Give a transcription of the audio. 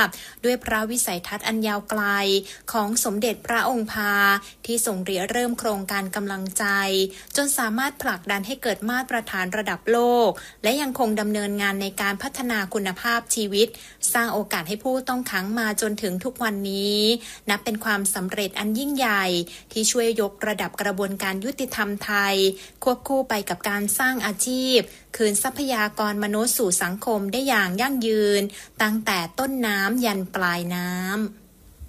พด้วยพระวิสัยทัศน์อันยาวไกลของสมเด็จพระองค์พาที่ทรงริเริ่มโครงการกำลังใจจนสามารถผลักดันให้เกิดมาตรฐานระดับโลกและยังคงดำเนินงานในการพัฒนาคุณภาพชีวิตสร้างโอกาสให้ผู้ต้องขังมาจนถึงทุกวันนี้นับเป็นความสำเร็จอันยิ่งใหญ่ที่ช่วยยกระดับกระบวนการยุติธรรมไทยควบคู่ไปกับการสร้างอาชีพคืนทรัพยากรมนุษย์สู่สังคมได้อย่างยั่งยืนตั้งแต่ต้นน้ำยันปลายน้ำ